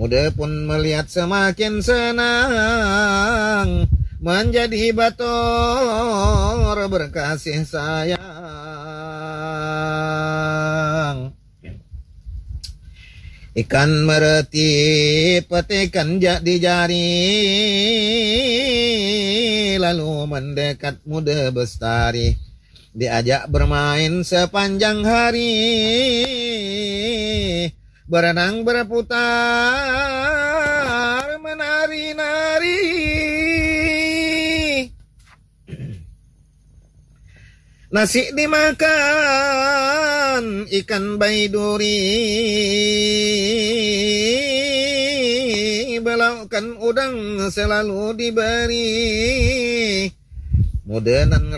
Muda pun melihat semakin senang, menjadi bator berkasih sayang. Ikan mereti petikan di jari, lalu mendekat muda bestari. Diajak bermain sepanjang hari, berenang berputar menari-nari. Nasi dimakan ikan baiduri, belaukan udang selalu diberi. Muda nan